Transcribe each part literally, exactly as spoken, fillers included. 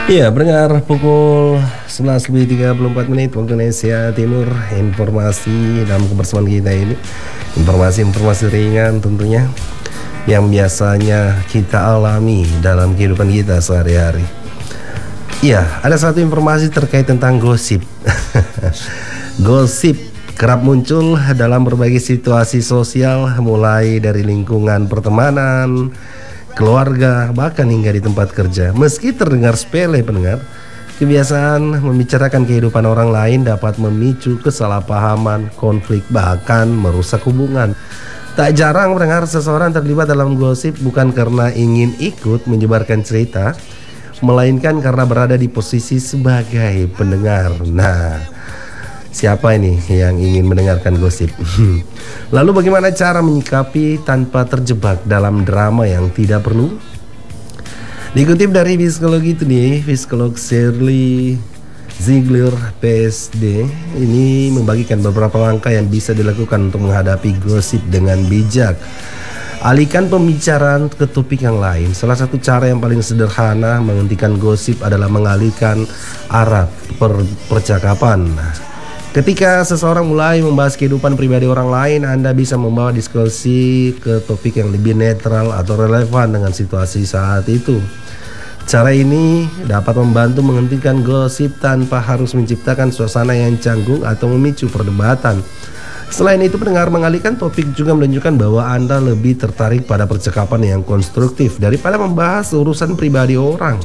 Iya, pendengar pukul sebelas lebih tiga puluh empat menit waktu Indonesia Timur. Informasi dalam kebersamaan kita ini, informasi-informasi ringan tentunya yang biasanya kita alami dalam kehidupan kita sehari-hari. Iya, ada satu informasi terkait tentang gosip. Gosip kerap muncul dalam berbagai situasi sosial, mulai dari lingkungan pertemanan, keluarga, bahkan hingga di tempat kerja. Meski terdengar sepele pendengar, kebiasaan membicarakan kehidupan orang lain dapat memicu kesalahpahaman, konflik, bahkan merusak hubungan. Tak jarang pendengar seseorang terlibat dalam gosip bukan karena ingin ikut menyebarkan cerita, melainkan karena berada di posisi sebagai pendengar. Nah, siapa ini yang ingin mendengarkan gosip? Lalu bagaimana cara menyikapi tanpa terjebak dalam drama yang tidak perlu? Dikutip dari Psikologi Today, psikolog Shirley Ziegler P S D ini membagikan beberapa langkah yang bisa dilakukan untuk menghadapi gosip dengan bijak. Alihkan pembicaraan ke topik yang lain. Salah satu cara yang paling sederhana menghentikan gosip adalah mengalihkan arah per percakapan. Ketika seseorang mulai membahas kehidupan pribadi orang lain, Anda bisa membawa diskusi ke topik yang lebih netral atau relevan dengan situasi saat itu. Cara ini dapat membantu menghentikan gosip tanpa harus menciptakan suasana yang canggung atau memicu perdebatan. Selain itu, pendengar, mengalihkan topik juga menunjukkan bahwa Anda lebih tertarik pada percakapan yang konstruktif daripada membahas urusan pribadi orang.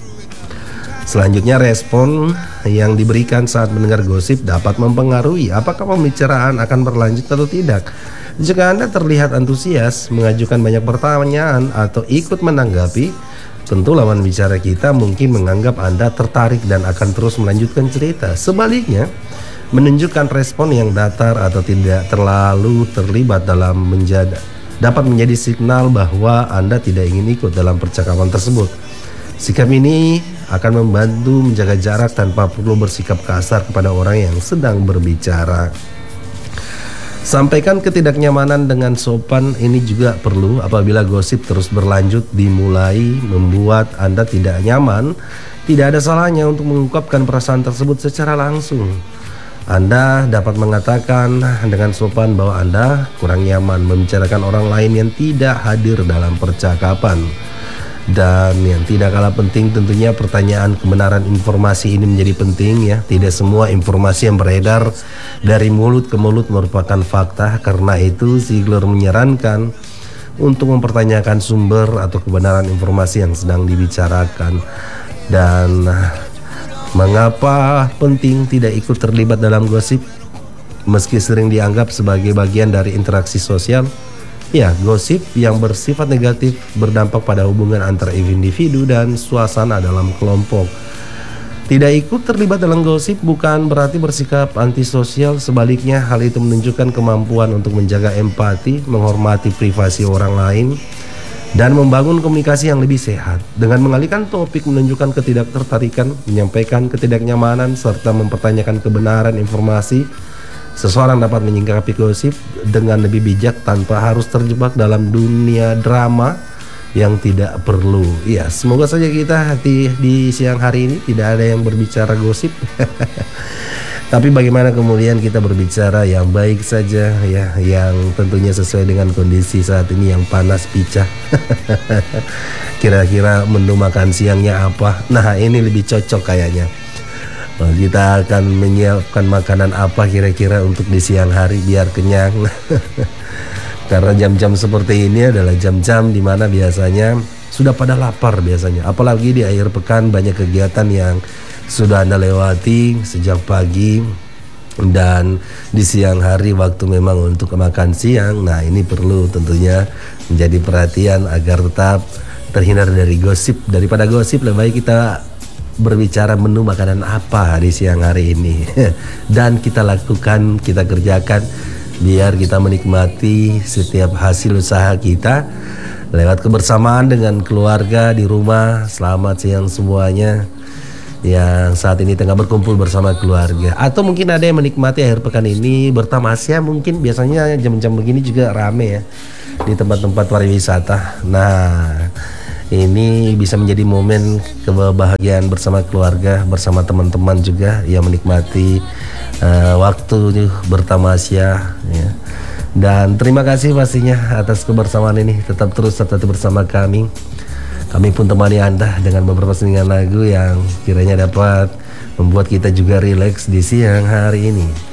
Selanjutnya, respon yang diberikan saat mendengar gosip dapat mempengaruhi apakah pembicaraan akan berlanjut atau tidak. Jika Anda terlihat antusias, mengajukan banyak pertanyaan, atau ikut menanggapi, tentu lawan bicara kita mungkin menganggap Anda tertarik dan akan terus melanjutkan cerita. Sebaliknya, menunjukkan respon yang datar atau tidak terlalu terlibat dalam menjadi, dapat menjadi signal bahwa Anda tidak ingin ikut dalam percakapan tersebut. Sikap ini akan membantu menjaga jarak tanpa perlu bersikap kasar kepada orang yang sedang berbicara. Sampaikan ketidaknyamanan dengan sopan ini juga perlu. Apabila gosip terus berlanjut dimulai membuat Anda tidak nyaman, tidak ada salahnya untuk mengungkapkan perasaan tersebut secara langsung. Anda dapat mengatakan dengan sopan bahwa Anda kurang nyaman membicarakan orang lain yang tidak hadir dalam percakapan. Dan yang tidak kalah penting tentunya pertanyaan kebenaran informasi ini menjadi penting ya. Tidak semua informasi yang beredar dari mulut ke mulut merupakan fakta. Karena itu Ziegler menyarankan untuk mempertanyakan sumber atau kebenaran informasi yang sedang dibicarakan. Dan mengapa penting tidak ikut terlibat dalam gosip meski sering dianggap sebagai bagian dari interaksi sosial? Ya, gosip yang bersifat negatif berdampak pada hubungan antar individu dan suasana dalam kelompok. Tidak ikut terlibat dalam gosip bukan berarti bersikap antisosial. Sebaliknya, hal itu menunjukkan kemampuan untuk menjaga empati, menghormati privasi orang lain, dan membangun komunikasi yang lebih sehat. Dengan mengalihkan topik menunjukkan ketidaktertarikan, menyampaikan ketidaknyamanan, serta mempertanyakan kebenaran informasi, seseorang dapat menyikapi gosip dengan lebih bijak tanpa harus terjebak dalam dunia drama yang tidak perlu. Ya, semoga saja kita hati di siang hari ini tidak ada yang berbicara gosip. Tapi bagaimana kemudian kita berbicara yang baik saja ya, yang tentunya sesuai dengan kondisi saat ini yang panas picah. Kira-kira menu makan siangnya apa? Nah, ini lebih cocok kayaknya. Kita akan menyiapkan makanan apa kira-kira untuk di siang hari biar kenyang. Karena jam-jam seperti ini adalah jam-jam dimana biasanya sudah pada lapar biasanya. Apalagi di akhir pekan banyak kegiatan yang sudah Anda lewati sejak pagi. Dan di siang hari waktu memang untuk makan siang. Nah, ini perlu tentunya menjadi perhatian agar tetap terhindar dari gosip. Daripada gosip, lebih baik kita berbicara menu makanan apa di siang hari ini. Dan kita lakukan, kita kerjakan biar kita menikmati setiap hasil usaha kita lewat kebersamaan dengan keluarga di rumah. Selamat siang semuanya yang saat ini tengah berkumpul bersama keluarga, atau mungkin ada yang menikmati akhir pekan ini bertamasya. Mungkin biasanya jam-jam begini juga rame ya di tempat-tempat pariwisata. Nah, ini bisa menjadi momen kebahagiaan bersama keluarga, bersama teman-teman juga yang menikmati uh, waktu bertamasya ya. Dan terima kasih pastinya atas kebersamaan ini. Tetap terus tetap bersama kami. Kami pun temani Anda dengan beberapa selingan lagu yang kiranya dapat membuat kita juga rileks di siang hari ini.